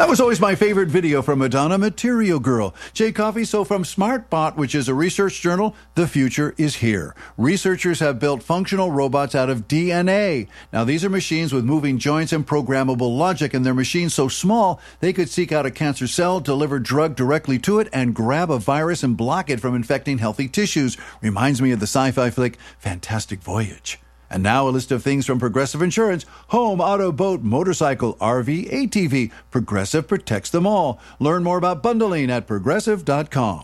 That was always my favorite video from Madonna, Material Girl. Jay Coffey, so from SmartBot, which is a research journal, the future is here. Researchers have built functional robots out of DNA. Now, these are machines with moving joints and programmable logic, and they're machines so small they could seek out a cancer cell, deliver drug directly to it, and grab a virus and block it from infecting healthy tissues. Reminds me of the sci-fi flick Fantastic Voyage. And now a list of things from Progressive Insurance. Home, auto, boat, motorcycle, RV, ATV. Progressive protects them all. Learn more about bundling at Progressive.com.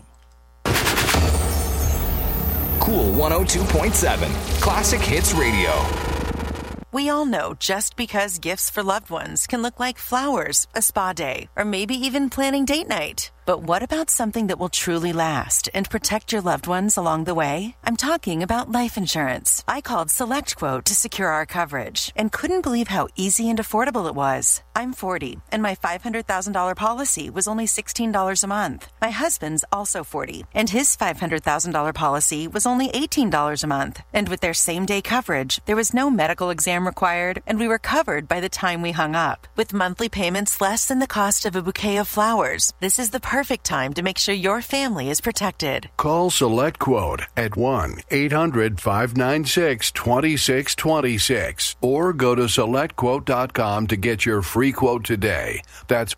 Cool 102.7, Classic Hits Radio. We all know just because gifts for loved ones can look like flowers, a spa day, or maybe even planning date night. But what about something that will truly last and protect your loved ones along the way? I'm talking about life insurance. I called SelectQuote to secure our coverage and couldn't believe how easy and affordable it was. I'm 40, and my $500,000 policy was only $16 a month. My husband's also 40, and his $500,000 policy was only $18 a month. And with their same-day coverage, there was no medical exam required, and we were covered by the time we hung up. With monthly payments less than the cost of a bouquet of flowers, this is the perfect time to make sure your family is protected. Call SelectQuote at 1-800-596-2626 or go to SelectQuote.com to get your free quote today. That's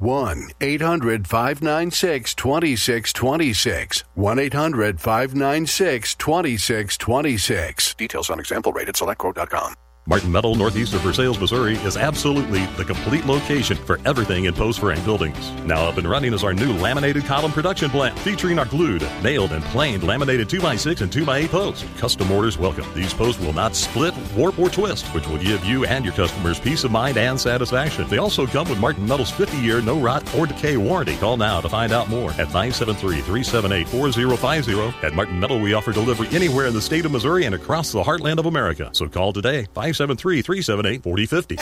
1-800-596-2626. 1-800-596-2626. Details on example rate at SelectQuote.com. Martin Metal, northeast of Versailles, Missouri, is absolutely the complete location for everything in post frame buildings. Now up and running is our new laminated column production plant, featuring our glued, nailed, and planed laminated 2x6 and 2x8 posts. Custom orders welcome. These posts will not split, warp, or twist, which will give you and your customers peace of mind and satisfaction. They also come with Martin Metal's 50-year no rot or decay warranty. Call now to find out more at 973-378-4050. At Martin Metal, we offer delivery anywhere in the state of Missouri and across the heartland of America. So call today, 573-378-4050.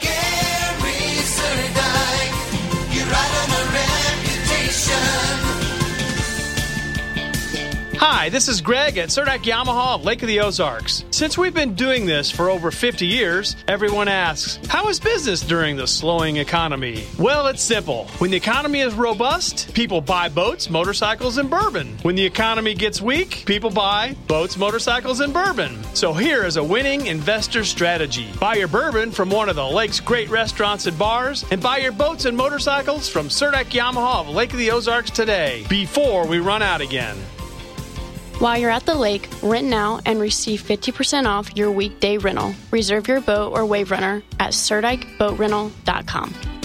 Hi, this is Greg at Cerdak Yamaha of Lake of the Ozarks. Since we've been doing this for over 50 years, everyone asks, how is business during the slowing economy? Well, it's simple. When the economy is robust, people buy boats, motorcycles, and bourbon. When the economy gets weak, people buy boats, motorcycles, and bourbon. So here is a winning investor strategy. Buy your bourbon from one of the lake's great restaurants and bars, and buy your boats and motorcycles from Cerdak Yamaha of Lake of the Ozarks today, before we run out again. While you're at the lake, rent now and receive 50% off your weekday rental. Reserve your boat or wave runner at CerdikeBoatRental.com.